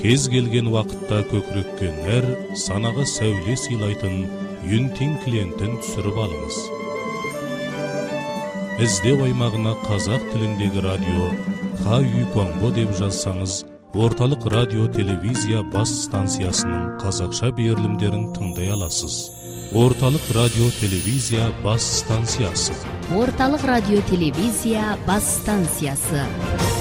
кез келген уақытта көкірекке нәр, санаға сәуле сыйлайтын Юнтин клиентін түсіріп алыңыз. Іздеу аймағына қазақ тіліндегі радио Ха-Үй Конго деп жазсаңыз, орталық радио телевизия бас станциясының қазақша берілімдерін тыңдай аласыз. Орталық радио телевизия бас станциясы. Орталық радио телевизия бас станциясы.